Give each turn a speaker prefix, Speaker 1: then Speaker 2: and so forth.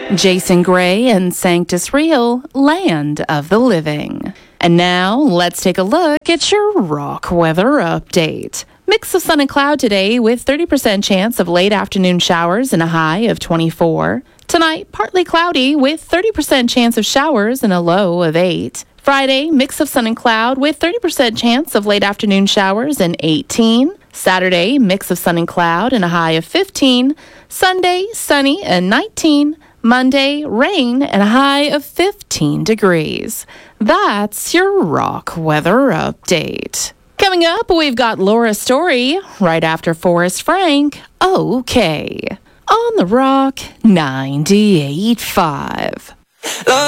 Speaker 1: Jason Gray and Sanctus Real, Land of the Living. And now, let's take a look at your rock weather update. Mix of sun and cloud today with 30% chance of late afternoon showers and a high of 24. Tonight, partly cloudy with 30% chance of showers and a low of 8. Friday, mix of sun and cloud with 30% chance of late afternoon showers and 18. Saturday, mix of sun and cloud and a high of 15. Sunday, sunny and 19. Monday, rain and a high of 15 degrees. That's your rock weather update. Coming up, we've got Laura Story right after Forrest Frank. Okay. On the Rock 98.5.